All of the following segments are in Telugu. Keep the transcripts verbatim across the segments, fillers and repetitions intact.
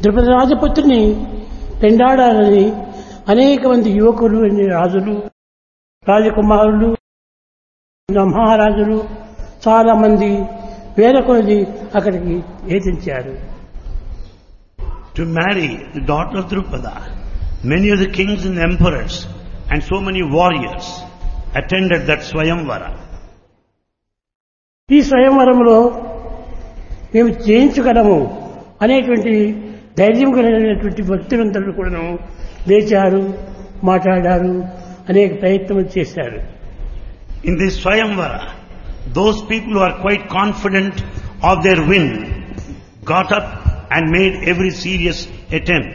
ద్రుపద రాజపుత్రిని పెండాడాలని అనేక మంది యువకులు రాజులు రాజకుమారులు మహారాజులు చాలా మంది వేల కొలది అక్కడికి ఏతించారు. To marry the daughter of Drupada, many of the kings and emperors and so many warriors attended that Swayamvara. ఈ స్వయంవరంలో మేము జయించగలము అనేటువంటి ధైర్యం కలిగినటువంటి భక్తులందరూ కూడా లేచారు, మాట్లాడారు, అనేక ప్రయత్నం చేశారు. In this Swayamvara, those people who are quite confident of their win got up and made every serious attempt.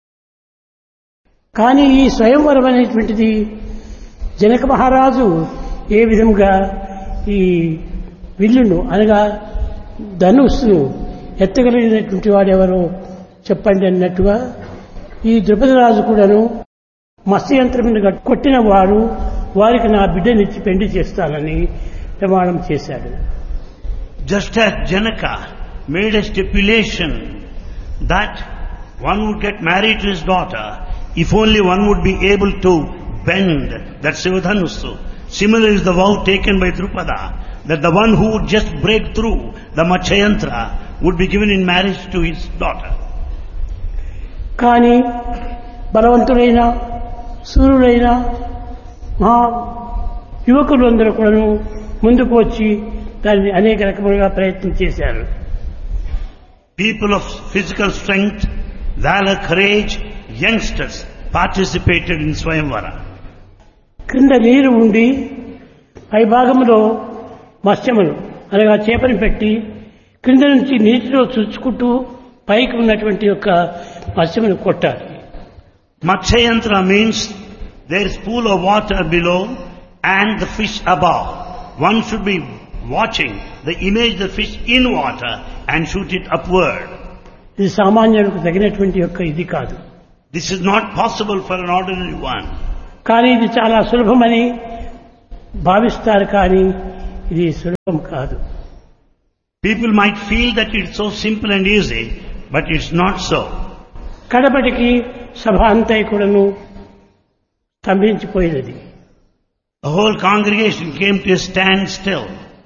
కానీ ఈ స్వయంవరం అనేటువంటిది జనక మహారాజు ఏ విధంగా ఈ విల్లును అనగా ధనుస్సును ఎత్తగలిగినటువంటి వాడెవరో చెప్పండి అన్నట్టుగా ఈ ద్రుపద రాజు కూడాను మత్స్యయంత్రం మీద కొట్టిన వారు వారికి నా బిడ్డనిచ్చి పెండి చేస్తానని ప్రమాణం చేశాడు. Just as Janaka made a stipulation that one would get married to his daughter if only one would be able to bend that Sivadhanusu. Similar is the vow taken by Drupada that the one who would just break through the Matsyayantra would be given in marriage to his daughter. కానీ బలవంతుడైన సూర్యుడైన మహా యువకులందరూ కూడా ముందుకు వచ్చి దాన్ని అనేక రకములుగా ప్రయత్నం చేశారు. People of physical strength, valor, courage, youngsters participated in Swayamvara. క్రింద నీరు ఉండి పై భాగంలో మత్స్యములు అనగా చేపని పెట్టి క్రింద నుంచి నీటిలో చుచ్చుకుంటూ పైకి ఉన్నటువంటి యొక్క మత్స్యమును కొట్టాలి. Matsyayantra means there is pool of water below and the fish above. One should be watching the image of the fish in water and shoot it upward. ఇది సామాన్యులకు తగినటువంటి యొక్క ఇది కాదు. This is not possible for an ordinary one. కానీ ఇది చాలా సులభమని భావిస్తారు, కానీ ఇది సులభం కాదు. People might feel that it's so simple and easy, but it's not so. కడపటికి సభ అంతా కూడాను స్తంభించిపోయినది. The whole congregation came to a standstill.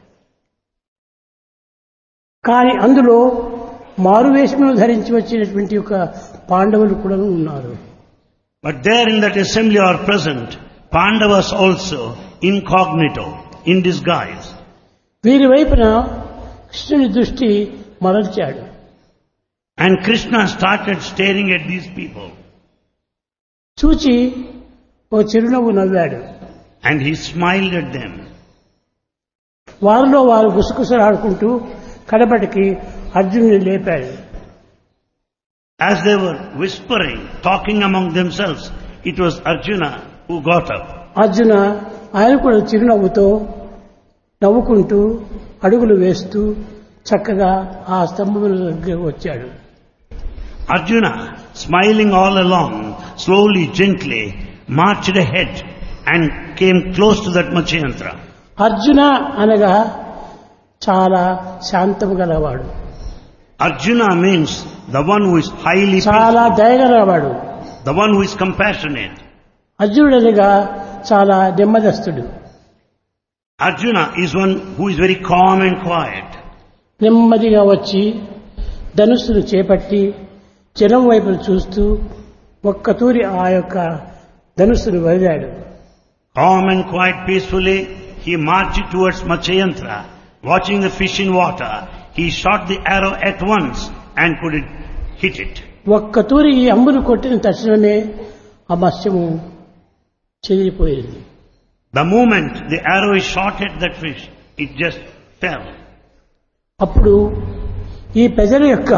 కానీ అందులో మారువేషమును ధరించి వచ్చినటువంటి ఒక పాండవులు కూడా ఉన్నారు. But there in that assembly are present Pandavas also, incognito, in disguise. వీరి వైపున కృష్ణుని దృష్టి మరల్చాడు. And Krishna started staring at these people. చూచి ఓ చిరునవ్వు నవ్వాడు. And he smiled at them. వారిలో వారు గుసగుసలాడుకుంటూ కడపటికి అర్జునుని లేపాడు. As they were whispering, talking among themselves, it was Arjuna who got up. Arjuna ఆయన కూడా చిరునవ్వుతో నవ్వుకుంటూ అడుగులు వేస్తూ చక్కగా ఆ స్తంభముల దగ్గరకు వచ్చాడు. Arjuna, smiling all along, slowly, gently, marched ahead and came close to that Matsyayantra. Arjuna అనగా చాలా శాంతము గలవాడు. Arjuna means the one who is highly చాలా peaceful, దయగలవాడు. the one who is compassionate. అర్జునుడనగా చాలా నెమ్మదస్తుడు. Arjuna is one who is very calm and quiet. నెమ్మదిగా వచ్చి ధనుస్సును చేపట్టి జనం వైపును చూస్తూ ఒక్క తూరి ఆ యొక్క ధనుస్సును వదిలాడు. Calm and quiet, peacefully, he marched towards Matsyayantra. Watching the fish in water, he shot the arrow at once and could hit it. ఒక్క తూరి ఈ అంబును కొట్టిన తక్షణమే ఆ మత్స్యము చెదిరిపోయింది. The moment the arrow is shot at that fish, it just fell. అప్పుడు ఈ ప్రజల యొక్క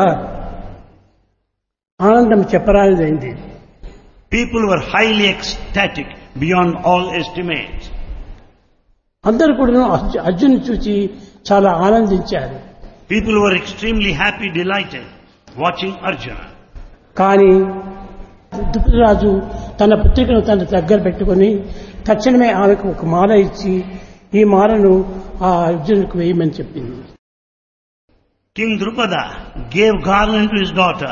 ఆనందం చెప్పరానిదైంది. People were highly ecstatic beyond all estimates. అందరూ కూడా అర్జును చూచి చాలా ఆనందించారు. People were extremely happy, delighted, watching Arjuna. కానీ ద్రుపదరాజు తన పుత్రికను తన దగ్గర పెట్టుకొని తక్షణమే ఆమెకు ఒక మాల ఇచ్చి ఈ మాలను ఆ అర్జునుడికి వేయమని చెప్పింది. King Drupada gave garland to his daughter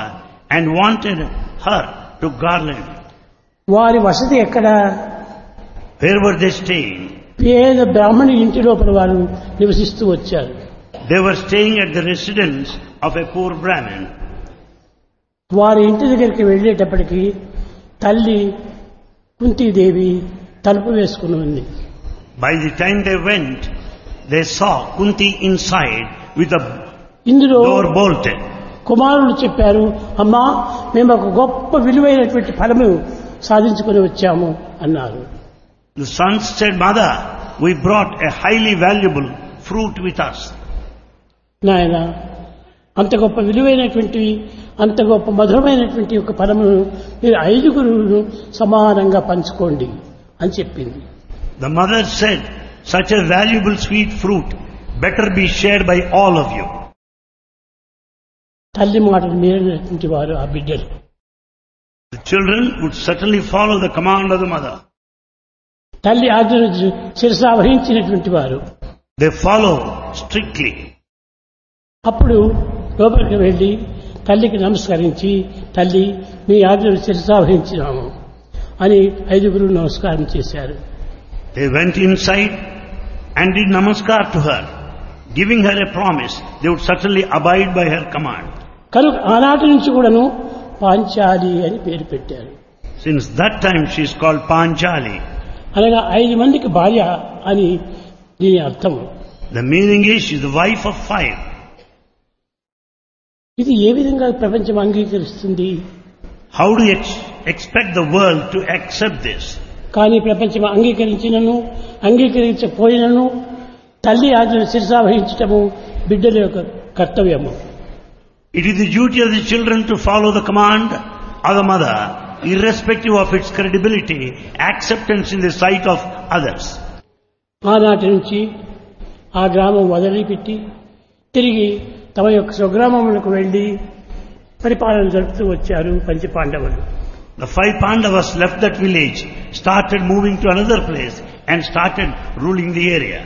and wanted her to garland. వారి వసతి ఎక్కడ? Where were they staying? పేద బ్రాహ్మణి ఇంటి లోపల వారు నివసిస్తూ వచ్చారు. They were staying at the residence of a poor Brahmin. వారి ఇంటి దగ్గరికి వెళ్ళేటప్పటికి తల్లి కుంతీదేవి తలుపు వేసుకుని ఉంది. By the time they went, they saw Kunti inside with the ఇందులో door bolted. కుమారుడు చెప్పారు, అమ్మా మేము ఒక గొప్ప విలువైనటువంటి ఫలము సాధించుకుని వచ్చాము అన్నారు. The sons said, Mother, we brought a highly valuable fruit with us. నాయన, అంత గొప్ప విలువైనటువంటి అంత గొప్ప మధురమైనటువంటి ఒక ఫలమును మీరు ఐదుగురు సమానంగా పంచుకోండి అని చెప్పింది. The mother said, such a valuable sweet fruit better be shared by all of you. తల్లి మాటలు మీరినటువంటి వారు ఆ బిడ్డలు. The children would certainly follow the command of the mother. తల్లి ఆజ్ఞను శిరసావహించినటువంటి వారు. They follow strictly. అప్పుడు లోపలికి వెళ్ళి తల్లికి నమస్కరించి, తల్లి మీ ఆజ్ఞను శిరసావహించినాము అని ఐదుగురు నమస్కారం చేశారు. They went inside and did namaskar to her, giving her a promise they would certainly abide by her command. కనుక ఆనాటి నుంచి కూడాను పాంచాలి అని పేరు పెట్టారు. Since that time she is called Panchali. అనగా ఐదు మందికి భార్య అని దీని అర్థం. The meaning is she is the wife of five. ఇది ఏ విధంగా ప్రపంచం అంగీకరిస్తుంది? How do you ex- expect the world to accept this? కానీ ప్రపంచం అంగీకరించినను అంగీకరించకపోయినను తల్లి ఆజ్ఞను శిరసావహించటము బిడ్డల యొక్క కర్తవ్యము. It is the duty of the children to follow the command of the mother, irrespective of its credibility, acceptance in the sight of others. ఆనాటి నుంచి ఆ గ్రామం వదిలిపెట్టి తిరిగి తమ యొక్క స్వగ్రామములకు వెళ్లి పరిపాలన జరుపుతూ వచ్చారు పంచపాండవులు. The five Pandavas left that village, started moving to another place and started ruling the area.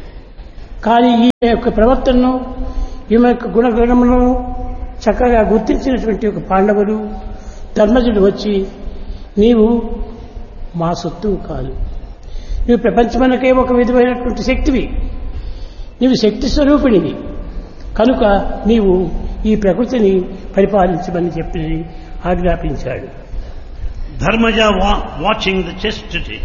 కానీ ఈ యొక్క ప్రవర్తనను ఈమె యొక్క గుణగణములను చక్కగా గుర్తించినటువంటి ఒక పాండవులు ధర్మజుడు వచ్చి, నీవు మా సొత్తువు కాదు, నీవు ప్రపంచమనకే ఒక విధమైనటువంటి శక్తివి, నీవు శక్తి స్వరూపిణివి, కనుక నీవు ఈ ప్రకృతిని పరిపాలించమని చెప్పి ఆజ్ఞాపించాడు. Dharmaja wa- watching the chastity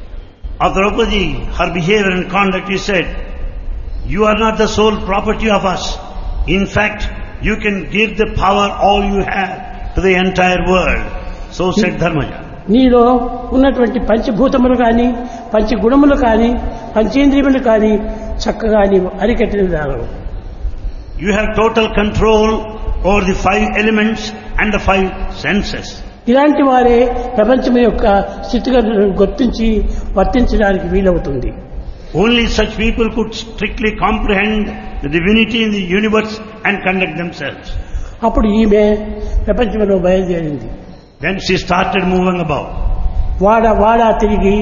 of Draupadi, her behavior and conduct, he said, you are not the sole property of us. In fact, you can give the power all you have to the entire world. So said Dharmaja. నీలో ఉన్నటువంటి పంచభూతములు కానీ పంచగుణములు కానీ పంచేంద్రియములు కానీ చక్కగా నీవు అరికట్టిన దానవు. You have total control over the five elements and the five senses. ఇలాంటి వారే ప్రపంచం యొక్క స్థితిగతులను గుర్తించి వర్తించడానికి వీలవుతుంది. Only such people could strictly comprehend the divinity in the universe and conduct themselves. అప్పుడు ఈమె ప్రపంచంలో బయలుదేరింది. Then she started moving about. వాడ వాడ తిరిగి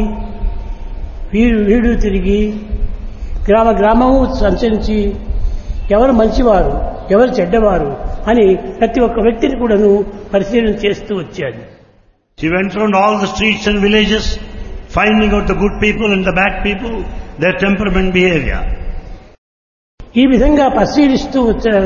వీడు వీడు తిరిగి గ్రామ గ్రామము సంచరించి ఎవరు మంచివారు ఎవరు చెడ్డవారు అని ప్రతి ఒక్క వ్యక్తిని కూడాను పరిశీలన చేస్తూ వచ్చాడు. She went around all the streets and villages, finding out the good people and the bad people, their temperament, behavior. ఈ విధంగా పరిశీలిస్తూ వచ్చా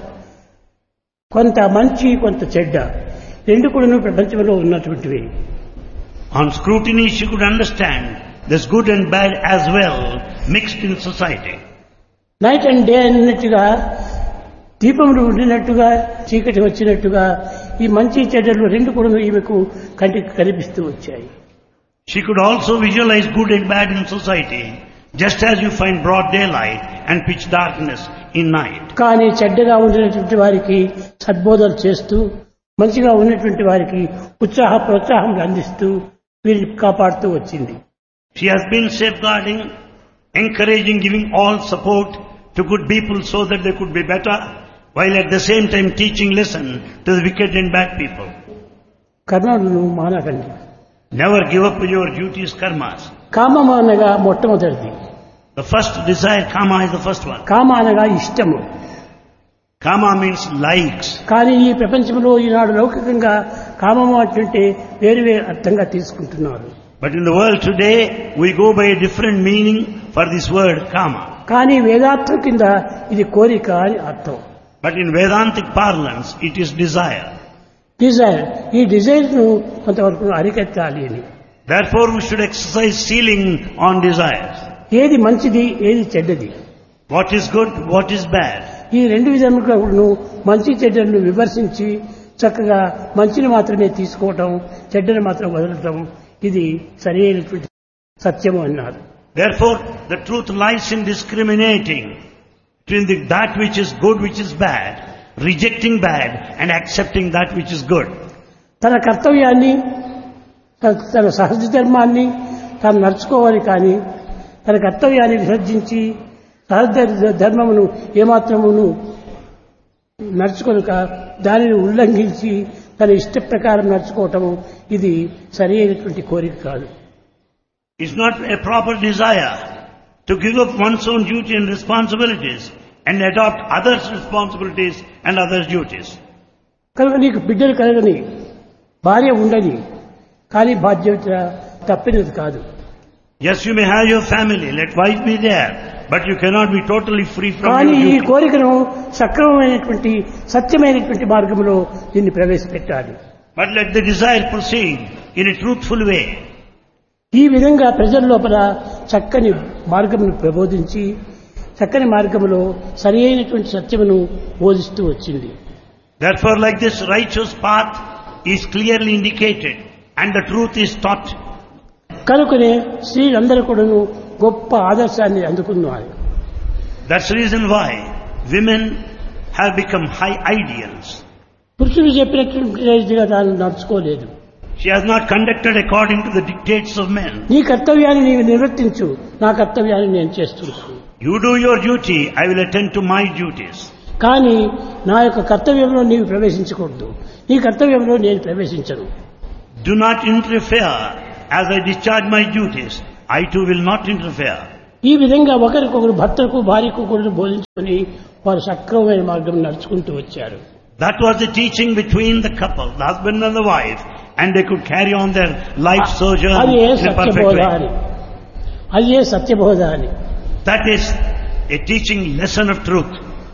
కొంత మంచి కొంత చెడ్డ రెండు కూడాను ప్రపంచంలో ఉన్నటువంటివి. On scrutiny she could understand there's good and bad as well mixed in society. Night and day అన్నట్టుగా దీపములు ఉండినట్టుగా చీకటి వచ్చినట్టుగా ఈ మంచి చెడ్డలు రెండు కూడా ఈమెకు కంటికి కనిపిస్తూ వచ్చాయి. She could also visualize good and bad in society, just as you find broad daylight and pitch darkness in night. కానీ చెడ్డగా ఉండినటువంటి వారికి సద్బోధలు చేస్తూ మంచిగా ఉన్నటువంటి వారికి ఉత్సాహ ప్రోత్సాహం అందిస్తూ వీరిని కాపాడుతూ వచ్చింది. She has been safeguarding, encouraging, giving all support to good people so that they could be better, while at the same time teaching lesson to the wicked and bad people. కర్మలను మానకండి. Never give up your duties, karmas. కామము అనగా మొట్టమొదటిది. The first desire, kama, is the first one. కామ అనగా ఇష్టము. Kama means likes. కానీ ఈ ప్రపంచంలో ఈనాడు లౌకికంగా కామము అంటే వేరు వేరు అర్థంగా తీసుకుంటున్నారు. But in the world today, we go by a different meaning for this word kama. కానీ వేదార్థం కింద ఇది కోరిక అని అర్థం. But in Vedantic parlance, it is desire. Dzire, ఈ డిజైర్ ను కొంతవరకు అరికట్టాలి అని. Therefore, we should exercise ceiling on desires. ఏది మంచిది, ఏది చెడ్డది, What is good, what is bad. ఈ రెండు విధములను మంచి చెడ్డలను విమర్శించి చక్కగా మంచిని మాత్రమే తీసుకోవటం, చెడ్డను మాత్రం వదలటం, ఇది సరైనటువంటి సత్యము అన్నారు. Therefore, the truth lies in discriminating between the, that which is good, which is bad, rejecting bad and accepting that which is good. తన కర్తవ్యాన్ని, తన సహజ ధర్మాన్ని తాను నడుచుకోవాలి. కానీ తన కర్తవ్యాన్ని విసర్జించి సహజ ధర్మమును ఏమాత్రమును నడుచుకొనక దానిని ఉల్లంఘించి తన ఇష్ట ప్రకారం నడుచుకోవటము, ఇది సరి అయినటువంటి కోరిక కాదు. It's not a proper desire to give up one's own duty and responsibilities and adopt others' responsibilities and others' duties. కనుక నీకు బిడ్డలు కలగని, భార్య ఉండని, కానీ బాధ్యత తప్పినది కాదు. Yes, you may have your family, let wife be there, but you cannot be totally free from కానీ your ఈ duty. కోరికను సక్రమమైనటువంటి సత్యమైనటువంటి మార్గంలో దీన్ని ప్రవేశపెట్టాలి. But let the desire proceed in a truthful way. ఈ విధంగా ప్రజల లోపల చక్కని మార్గమును ప్రబోధించి చక్కని మార్గములో సరి అయినటువంటి సత్యమును బోధిస్తూ వచ్చింది. Therefore, like this righteous path is clearly indicated and the truth is taught. కనుకనే స్త్రీలందరూ కూడాను గొప్ప ఆదర్శాన్ని అందుకున్నారు. That's the reason why women have become high ideals. పురుషులు చెప్పినట్టుగా తాను నడుచుకోలేదు. She has not conducted according to the dictates of men. నీ కర్తవ్యాన్ని నీవు నిర్వర్తించు, నా కర్తవ్యాన్ని నేను చేస్తున్నాను. You do your duty, I will attend to my duties. కానీ నా యొక్క కర్తవ్యంలో నీవు ప్రవేశించకూడదు, నీ కర్తవ్యంలో నేను ప్రవేశించను. Do not interfere as I discharge my duties. I too will not interfere. ఈ విధంగా ఒకరికొకరు భర్తకు భార్యకు కూడా బోధించుకొని వారు సక్రమమైన మార్గం నడుచుకుంటూ వచ్చారు. That was the teaching between the couple, the husband and the wife, and they could carry on their life sojourn అది ఏ in a perfect సత్యబోధ way. అని, అది ఏ సత్యబోధ అని. That is a teaching lesson of truth.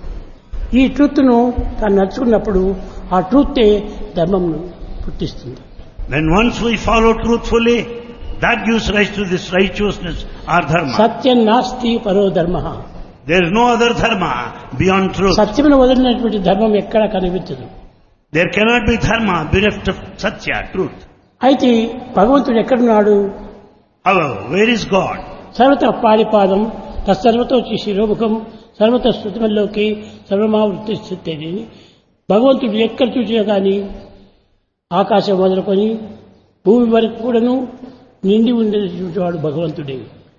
ఈ ట్రూత్ను తాను నడుచుకున్నప్పుడు ఆ ట్రూతే ధర్మంను పుట్టిస్తుంది. When once we follow truthfully, that gives rise to this righteousness or dharma. సత్యం నాస్తి పరో ధర్మ. There is no other dharma beyond truth. సత్యమును వదిలినటువంటి ధర్మం ఎక్కడా కనిపించదు. There cannot be dharma bereft of satya, truth. అయితే భగవంతుడు ఎక్కడున్నాడు? However, where is God? సర్వత పాడిపాదం తత్సర్వతో శిరోముఖం సర్వత శృతిమల్లోకి సర్వమావృత్తి స్థితి. భగవంతుడు ఎక్కడ చూసినా కానీ ఆకాశం మొదలుకొని భూమి వరకు కూడాను నిండి ఉండేటువంటి వాడు భగవంతుడే.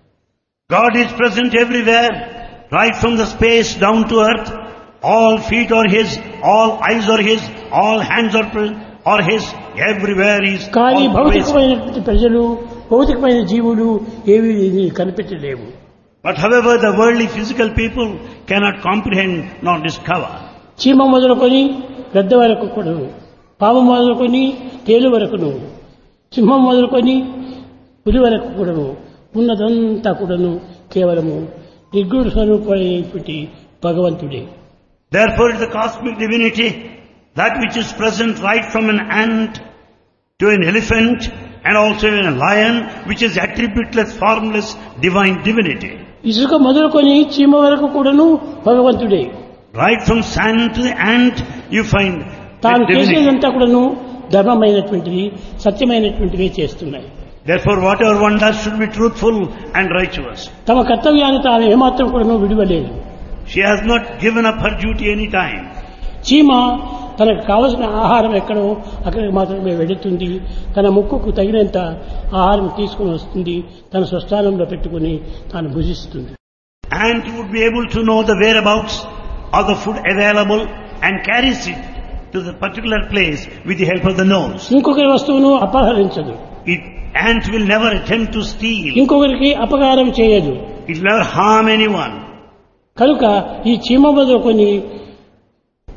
God is present everywhere, right from the space down to earth. All feet are His, all eyes are His, all hands are, pre- are His, everywhere He is. కానీ always. భౌతికమైనటువంటి ప్రజలు, భౌతికమైన జీవులు ఏవి కనిపించలేవు. But however, the worldly physical people cannot comprehend nor discover. చీమ మొదలుకొని గద్ద వరకు కూడాను, పాము మొదలుకొని తేలు వరకును, సింహం మొదలుకొని పులి వరకు కూడాను ఉన్నదంతా కూడాను కేవలము నిర్గుణ స్వరూపమైనటువంటి భగవంతుడే. Therefore, the cosmic divinity, that which is present right from an ant to an elephant and also in a lion, which is attributeless, formless, divine divinity. ఇసుక మొదలుకొని చీమ వరకు కూడాను భగవంతుడే. Right from sand to the ant, you find తాను that divinity. చేసేదంతా కూడాను ధర్మమైనటువంటిది, సత్యమైనటువంటివే చేస్తున్నాయి. Therefore, whatever one does should be truthful and righteous. తమ కర్తవ్యాన్ని తాను ఏమాత్రం కూడాను విడువలేదు. She has not given up her duty any time. చీమ తనకు కావలసిన ఆహారం ఎక్కడో అక్కడికి మాత్రమే వెళుతుంది. తన ముక్కుకు తగినంత ఆహారం తీసుకుని వస్తుంది, తన స్వస్థానంలో పెట్టుకుని తాను భుజిస్తుంది. Ant would be able to know the whereabouts of the food available and carries it to the particular place with the help of the nose. ఇంకొకరి వస్తువును అపహరించదు, It, ant will never attempt to steal. ఇంకొకరికి అపకారం చేయదు. It will never harm anyone. కనుక ఈ చీమ మొదలుకొని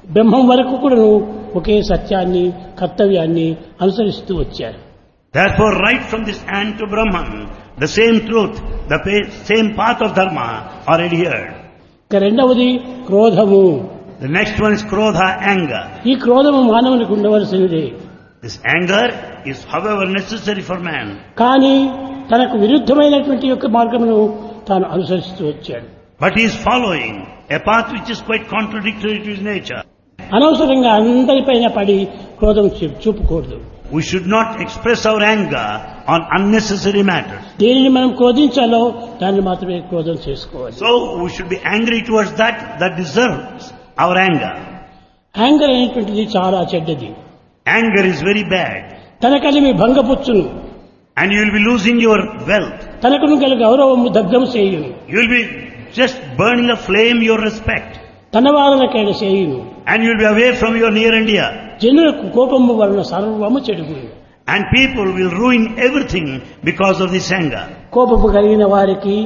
బ్రహ్మం వరకు కూడాను ఒకే సత్యాన్ని కర్తవ్యాన్ని అనుసరిస్తూ వచ్చారు. Therefore, right from this ant to Brahman, the same truth, the pa- same path of dharma are adhered. ఇక రెండవది క్రోధము. The next one is krodha, anger. ఈ క్రోధము మానవునికి ఉండవలసినదే. This anger is, however, necessary for man. కానీ తనకు విరుద్ధమైనటువంటి యొక్క మార్గమును తాను అనుసరిస్తూ వచ్చాడు. But he is following a path which is quite contradictory to his nature. అనవసరంగా అందరిపైన పడి క్రోధం చూ- చూపకూడదు. We should not express our anger on unnecessary matters. దేనిని మనం క్రోధించాలో దాన్ని మాత్రమే క్రోధం చేసుకోవాలి. So we should be angry towards that that deserves our anger. Anger అనేటువంటిది చాలా చెడ్డది. Anger is very bad. తన కలిమి భంగపుచ్చును, And you will be losing your wealth. తనకును గల గౌరవము దగ్ధం చేయును, You will be just burning aflame your respect. తన వారలకేడ చేయును, And you will be away from your near and dear. జనులకు కోపము వలన సర్వము చెడుగును. And people will ruin everything because of this anger. కోపము కలిగిన వారికి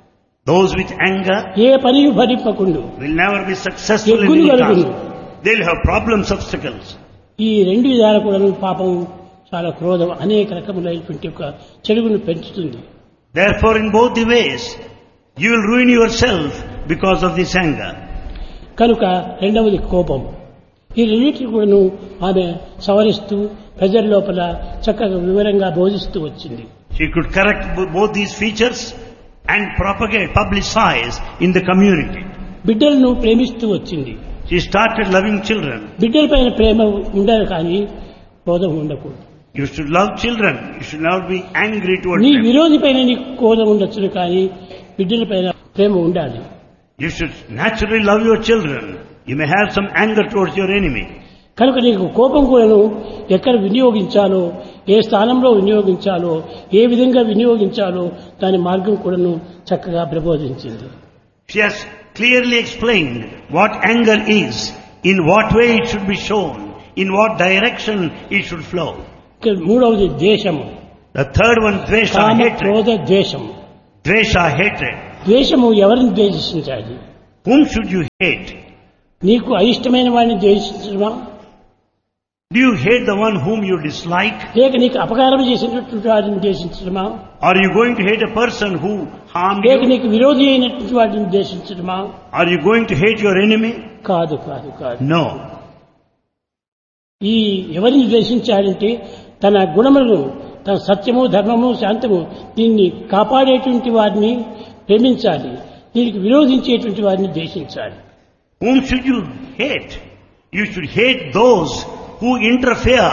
Those with anger ఏ పని భరింపకుండు, will never be successful in ఎగ్గులు any కలుగును. task. They will have problems, obstacles. ఈ రెండు విధాల కూడా పాపం చాలా క్రోధం అనేక రకములైనటువంటి ఒక చెడుగును పెంచుతుంది. Therefore, in both the ways, you will ruin yourself because of this anger. కనుక రెండవది కోపం. ఈ రెండింటిని కూడాను ఆమె సవరిస్తూ ప్రజల లోపల చక్కగా వివరంగా బోధిస్తూ వచ్చింది. She could correct bo- both these features and propagate, publicize in the community. బిడ్డలను ప్రేమిస్తూ వచ్చింది. She started loving children. బిడ్డల పైన ప్రేమ ఉండాలి కానీ క్రోధం ఉండకూడదు. You should love children. You should not be angry towards నీ them. విరోధి పైన నీకు క్రోధం ఉండొచ్చును కానీ బిడ్డల పైన ప్రేమ ఉండాలి. You should naturally love your children. You may have some anger towards your enemy. కనుక నీకు కోపం కూడాను ఎక్కడ వినియోగించాలో, ఏ స్థానంలో వినియోగించాలో, ఏ విధంగా వినియోగించాలో దాని మార్గం కూడాను చక్కగా ప్రబోధించింది. She has clearly explained what anger is, in what way it should be shown, in what direction it should flow. ఇక మూడవది ద్వేషము. The third one, dvesha, comma hatred. క్రోధ ద్వేషము. Dvesha, hatred. ద్వేషము ఎవరిని ద్వేషించాలి? Whom should you hate? నీకు అయిష్టమైన వాడిని ద్వేషించడమా, Do you hate the one whom you dislike? లేక నీకు అపకారం చేసినటువంటి వాడిని ద్వేషించడమా, Are you going to hate a person who harmed లేక you? నీకు విరోధి అయినటువంటి వాడిని ద్వేషించడమా? Are you going to hate your enemy? కాదు కాదు కాదు. No. ఈ ఎవరిని ద్వేషించాలంటే తన గుణములను, తన సత్యము ధర్మము శాంతము దీన్ని కాపాడేటువంటి వారిని ప్రేమించాలి, దీనికి విరోధించేటువంటి వారిని ద్వేషించాలి. Whom should you hate? You should hate those who interfere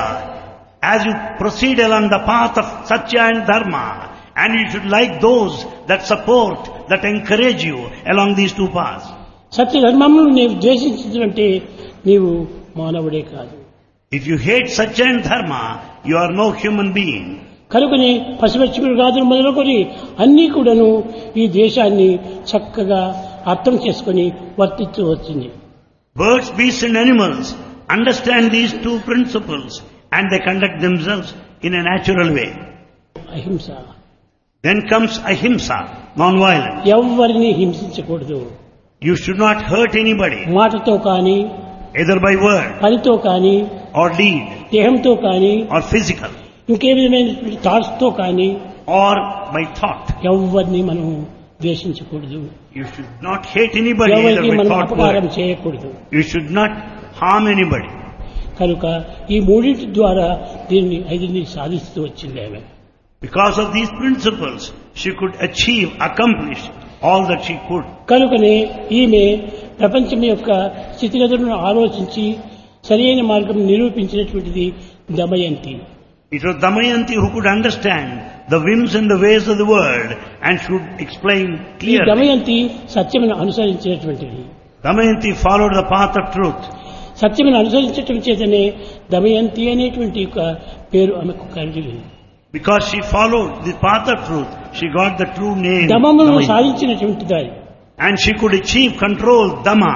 as you proceed along the path of Satya and Dharma. And you should like those that support, that encourage you along these two paths. సత్య ధర్మమును నీవు ద్వేషించినట్టే నీవు మానవుడే కాదు. If you hate Satya and Dharma, you are no human being. కనుకనే పశుపక్షి మృగాదులు మొదలుకొని అన్నీ కూడాను ఈ దేశాన్ని చక్కగా అర్థం చేసుకొని వర్తిస్తూ వచ్చింది. Birds, beasts and animals understand these two principles and they conduct themselves in a natural way. అహింస. Then comes ahimsa, non-violence. ఎవరిని హింసించకూడదు. You should not hurt anybody, మాటతో కానీ, either by word పనితో కానీ, or deed దేహంతో కానీ, or physical ఇంకే విధమైన థాట్స్ తో కానీ or by thought. ఎవరిని మనం ద్వేషించకూడదు. You should not hate anybody either ఎవరికి by మనం thought or అపకారం word. చేయకూడదు. You should not harm anybody. కనుక ఈ మూడింటి ద్వారా దీన్ని ఐదుని సాధిస్తూ వచ్చింది ఆమె. Because of these principles, she could achieve, accomplish all that she could. కనుకనే ఈమె ప్రపంచం యొక్క స్థితిగతులను ఆలోచించి సరైన మార్గం నిరూపించినటువంటిది Damayanti. It was Damayanti who could understand the whims and the ways of the world and should explain ఈ clearly. దమయంతి సత్యమును అనుసరించినటువంటిది. Damayanti followed the path of truth. సత్యమును అనుసరించటం చేతనే దమయంతి అనేటువంటి ఒక పేరు ఆమెకు కలిగింది. Because she followed the path of truth, she got the true name. దమమును Damayanti. సాధించినటువంటి దారి. And she could achieve control, Dhamma.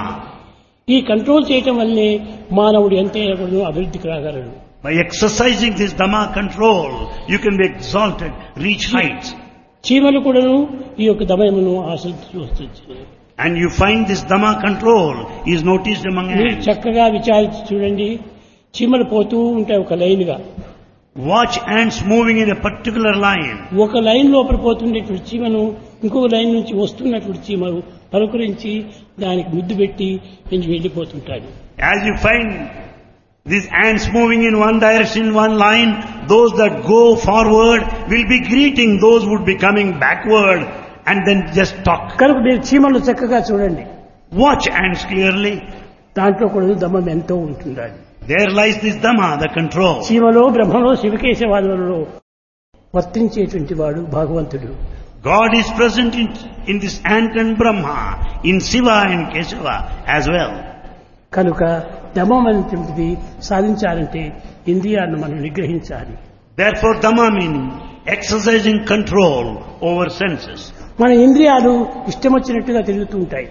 ఈ కంట్రోల్ చేయటం వల్లే మానవుడు ఎంతైనా కూడా అభివృద్ధికి రాగలడు. By exercising this Dhamma control, you can be exalted, reach heights. చీమలు కూడాను ఈ యొక్క దమయమును ఆశ్రయించి వస్తుంది. And you find this Dhamma control is noticed among మీరు ants. చక్కగా విచారించి చూడండి, చీమలు పోతూ ఉంటాయి ఒక లైన్గా. Watch ants moving in a particular line. ఒక లైన్ లోపల పోతుండేటువంటి చీమను ఇంకొక లైన్ నుంచి వస్తున్నటువంటి చీమలు పలుకరించి దానికి ముద్దు పెట్టి పెంచి వెళ్ళిపోతుంటాడు. As you find these ants moving in one direction, one line, those that go forward will be greeting those who would be coming backward and then just talk. కనుక మీరు చీమలు చక్కగా చూడండి, Watch ants clearly. దాంట్లో కూడా దమ్మం ఎంతో ఉంటుండాలి. There lies this Dhamma, the control. చీమలో బ్రహ్మలో శివకేశవాదులలో వర్తించేటువంటి వాడు భగవంతుడు. God is present in, in this ant and Brahma, in Shiva and Kesava as well. కనుక దమం అనేటువంటిది సాధించాలంటే ఇంద్రియాలను మనం నిగ్రహించాలి. Therefore Dhamma meaning exercising control over senses. మన ఇంద్రియాలు ఇష్టం వచ్చినట్టుగా తిరుగుతూ ఉంటాయి.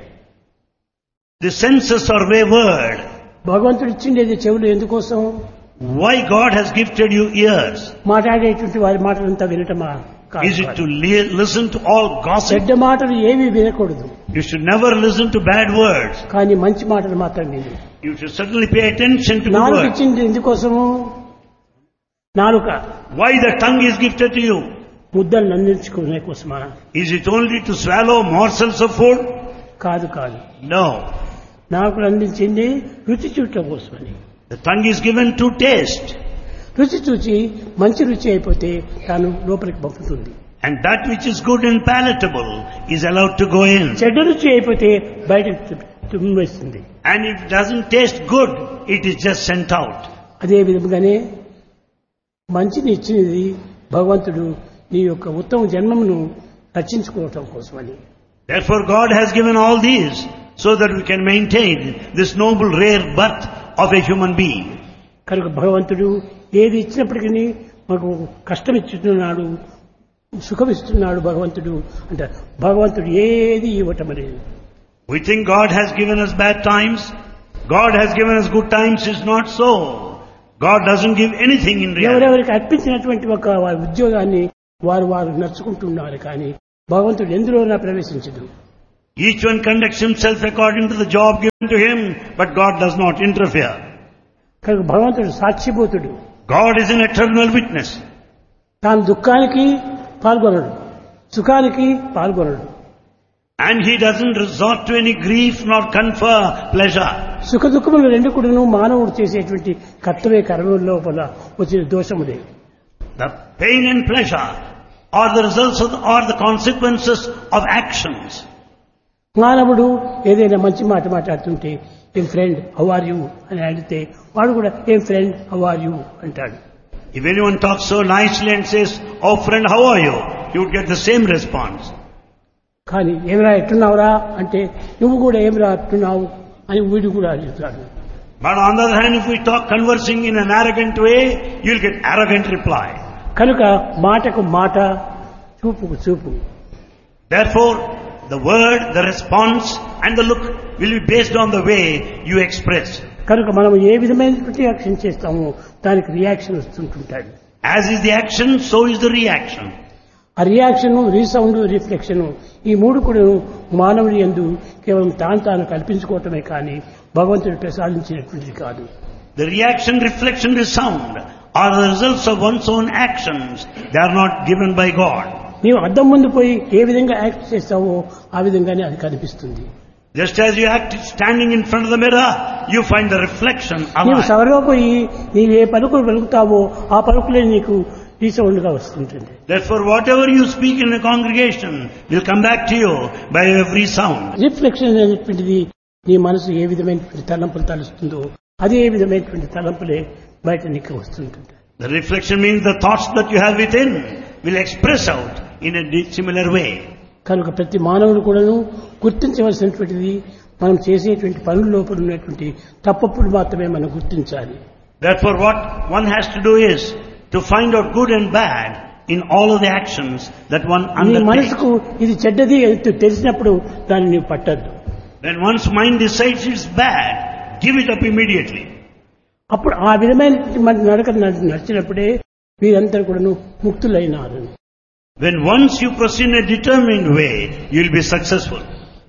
The senses are wayward. భగవంతుడు ఇచ్చిండేది చెవులు ఎందుకోసం? Why God has gifted you ears? మాట్లాడేటువంటి వారి మాటలంతా వినటమా? Is it to li- listen to all gossip? చెడ్డ మాటలు ఏమీ వినకూడదు, You should never listen to bad words. కానీ మంచి మాటలు మాత్రం విను. You should certainly pay attention to good నాలుక words. ఇచ్చింది ఎందుకోసము? నాలుక Why the tongue is gifted to you? ముద్దలు అందించుకునే కోసమా? Is it only to swallow morsels of food? కాదు కాదు, No. నాలుకలు అందించింది రుచి చూడటం కోసమని. The tongue is given to taste. రుచి చూచి మంచి రుచి అయిపోతే తాను లోపలికి పంపుతుంది. And that which is good and palatable is allowed to go in. చెడ్డ రుచి అయిపోతే బయటకు తుమ్మివేస్తుంది. And if it doesn't taste good, it is just sent out. అదే విధముగానే మంచిని ఇచ్చినది భగవంతుడు నీ యొక్క ఉత్తమ జన్మమును రక్షించుకోవటం కోసమని. Therefore God has given all these so that we can maintain this noble rare birth of a human being. కనుక భగవంతుడు ఏది ఇచ్చినప్పటికీ మనకు కష్టం ఇస్తున్నాడు, సుఖం ఇస్తున్నాడు భగవంతుడు అంటే భగవంతుడు ఏది ఇవ్వటం అనేది. We think God has given us bad times. God has given us good times. It's not so. God doesn't give anything in reality. ఎవరెవరికి అర్పించినటువంటి ఒక వారి ఉద్యోగాన్ని వారు వారు నడుచుకుంటున్నారు, కానీ భగవంతుడు ఎందులోనా ప్రవేశించదు. Each one conducts himself according to the job given to him, but God does not interfere. కనుక భగవంతుడు సాక్షిభూతుడు. God is an eternal witness. తాను దుఃఖానికి పాల్గొనడు, సుఖానికి పాల్గొనడు. And he doesn't resort to any grief nor confer pleasure. సుఖ దుఃఖములు రెండు కూడాను మానవుడు చేసేటువంటి కర్తవ్య కర్మల లోపల వచ్చిన దోషములే. The pain and pleasure are the results of the, are the consequences of actions. మానవుడు ఏదైనా మంచి మాట మాట్లాడుతుంటే ఏం ఫ్రెండ్ హౌ ఆర్ యూ అని అడిగితే వాడు కూడా ఏం ఫ్రెండ్ హౌ ఆర్ యూ అంటాడు. If anyone talks so nicely and says, "Oh friend, how are you?" he would get the same response. కానీ ఏమిరా ఎట్టున్నావురా అంటే నువ్వు కూడా ఏమిరా ఎట్టున్నావు అని వీడు కూడా అడుగుతాడు. But on the other hand, if we talk conversing in an arrogant way, you'll get arrogant reply. కనుక మాటకు మాట, చూపుకు చూపు. Therefore, the word, the response and the look will be based on the way you express. కనుక మనం ఏ విధమైనటువంటి యాక్షన్ చేస్తామో దానికి reaction వస్తుంటుంటాడు. As is the action, so is the reaction. ఆ రియాక్షన్, రీసౌండ్, రిఫ్లెక్షన్ ఈ మూడు కూడా మానవుడి యందు కేవలం తాను తాను కల్పించుకోవటమే కానీ భగవంతుడు ప్రసాదించినటువంటిది కాదు. The reaction, reflection, resound are the results of one's own actions. They are not given by God. నీవు అద్దం ముందు పోయి ఏ విధంగా యాక్ట్ చేస్తావో ఆ విధంగానే అది కనిపిస్తుంది. Just as you act standing in front of the mirror, you find the reflection నీవు alive. సభలో పోయి నీవు ఏ పలుకులు పలుకుతావో ఆ పలుకులే నీకు రీసౌండ్గా వస్తుంటుంది. Therefore, whatever you speak in a congregation will come back to you by every sound. Reflection అనేటువంటిది నీ మనసు ఏ విధమైనటువంటి తలంపులు తలుస్తుందో అదే విధమైనటువంటి తలంపులే బయట నీకు వస్తుంటుంది. The reflection means the thoughts that you have within will express out in a similar way. కనుక ప్రతి మానవుడు కూడాను గుర్తించవలసినటువంటిది మనం చేసేటువంటి పనుల లోపల ఉన్నటువంటి తప్పప్పుడు మాత్రమే మనం గుర్తించాలి. Therefore, what one has to do is to find out good and bad in all of the actions that one నీ undertakes. మనసుకు ఇది చెడ్డది అని తెలిసినప్పుడు దాన్ని నీవు పట్టద్దు. When one's mind decides it's bad, give it up immediately. అప్పుడు ఆ విధమైనటువంటి మన నడక నడిచినప్పుడే వీరందరూ కూడాను ముక్తులైనారు. When once you proceed in a determined way, you'll be successful.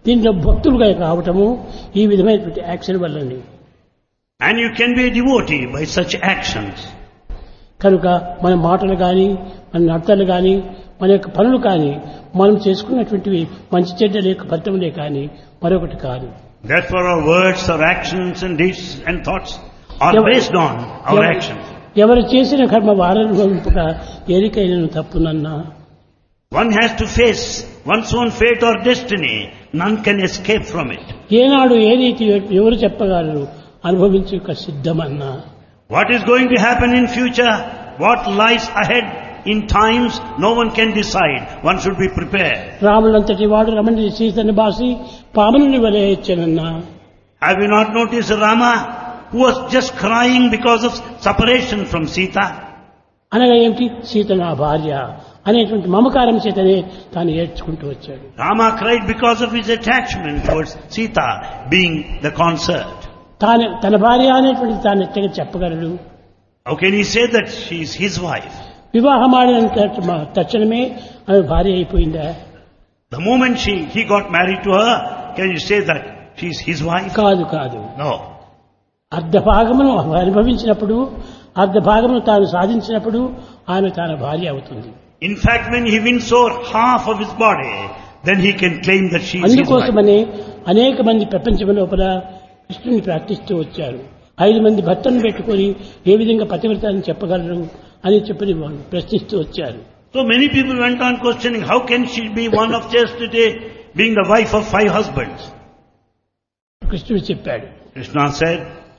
దీంట్లో భక్తులుగా రావటము ఈ విధమైనటువంటి యాక్షన్ వల్లనే. And you can be a devotee by such actions. కనుక మన మాటలు కానీ మన నడతలు కానీ మన యొక్క పనులు కానీ మనం చేసుకున్నటువంటివి మంచి చెడ్డల యొక్క ఫలితములే కానీ మరొకటి కాదు. Therefore our words, our actions and deeds and thoughts are ఎవ- based on our ఎవ- actions. ఎవరు చేసిన కర్మ వారనుభవింపక ఏరికైనను తప్పునన్నా. One has to face one's own fate or destiny. None can escape from it. ఏనాడు ఏ రీతి ఎవరు చెప్పగలరు అనుభవించుక సిద్ధమన్నా. What is going to happen in future, what lies ahead in times, no one can decide. One should be prepared. రాములంతటి వాడు రమణి సీతని బాసి పాముని వలె ఇచ్చనన్నా. Have you not noticed Rama, who was just crying because of separation from Sita? అనగా ఏమిటి? సీత నా భార్య అనేటువంటి మమకారం చేతనే తాను ఏడ్చుకుంటూ వచ్చాడు. Rama cried because of his attachment towards Sita being the consort. తాను తన భార్య అనేటువంటి తాను ఎట్టగా చెప్పగలడు? How can he say that she is his wife? వివాహమాడిన Taksha- తక్షణమే ఆమె భార్య అయిపోయిందా? The moment she he got married to her, can you say that she is his wife? కాదు కాదు. No. అర్ధ భాగమును అనుభవించినప్పుడు అర్ధ భాగమును తాను సాధించినప్పుడు ఆమె తన భార్య అవుతుంది. In fact, when he wins over half of his body, then he can claim that she is his wife. అందుకోసమనే అనేక మంది ప్రపంచం లోపల కృష్ణుని ప్రార్థిస్తూ వచ్చారు. ఐదు మంది భర్తను పెట్టుకొని ఏ విధంగా పతివ్రతాన్ని చెప్పగలరు అని చెప్పి వాళ్ళు ప్రశ్నిస్తూ వచ్చారు. So many people went on questioning, how can she be one of chastity, being the wife of five husbands? కృష్ణుడు చెప్పాడు, Krishna said,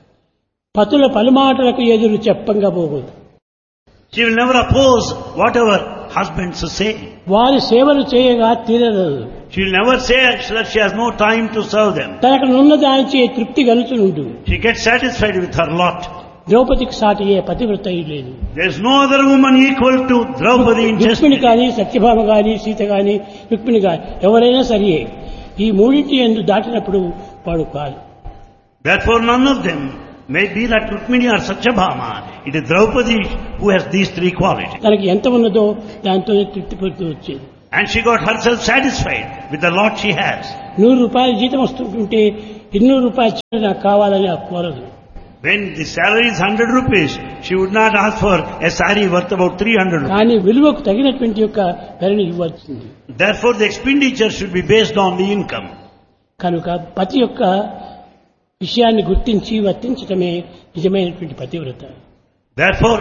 పతుల పలుమాటలకు ఎదురు చెప్పంగా పోకూడదు. she will never oppose whatever husbands say. వారి సేవలు చేయగా తీరదు. She will never say that she has no time to serve them. తనకు నున్న దానిచే తృప్తి కలుగుతుండు. She gets satisfied with her lot. ద్రౌపదికి సాటి ఏ పతివ్రత లేదు. There is no other woman equal to Draupadi in Rukmini chastity. కానీ సత్యభామ కానీ సీత కానీ రుక్మిణి కానీ ఎవరైనా సరియే ఈ మూడింటి ఎందు దాటినప్పుడు వాడు కాదు. Therefore none of them may be that Rukmini or Satyabhama. It is Draupadi who has these three qualities. తనకి ఎంత ఉన్నదో దాంతోనే తృప్తి పడుతూ వచ్చేది. And she got herself satisfied with the lot she has. నూరు రూపాయలు జీతం వస్తుంటుంటే ఇన్నూరు రూపాయలు చీర నాకు కావాలని ఆ కోరదు. When the salary is one hundred rupees, she would not ask for a saree worth about three hundred rupees. కానీ విలువకు తగినటువంటి యొక్క ధరని ఇవ్వాల్సింది. Therefore the expenditure should be based on the income. కనుక పతి యొక్క విషయాన్ని గుర్తించి వర్తించటమే నిజమైనటువంటి పతివ్రత. Therefore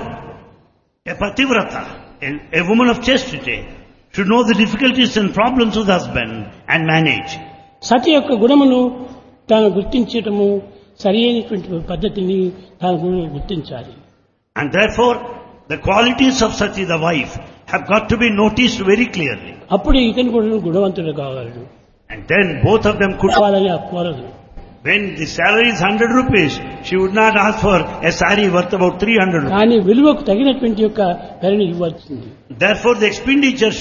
a pativrata, a, a woman of chastity, should know the difficulties and problems of the husband and manage. సతి యొక్క గుణమును తాను గుర్తించటము సరి అయినటువంటి పద్ధతిని తాను గుర్తించాలి. And therefore the qualities of Sati, the wife, have got to be noticed very clearly. అప్పుడు ఇతను కూడా గుణవంతుడు కాగలడు. And then both of them could. కావాలని ఆ కోరదు. When the salary is one hundred rupees, she would not ask for a saree worth about three hundred rupees. కానీ విలువకు తగినటువంటి యొక్క ధరని ఇవ్వాల్సింది. Therefore the expenditure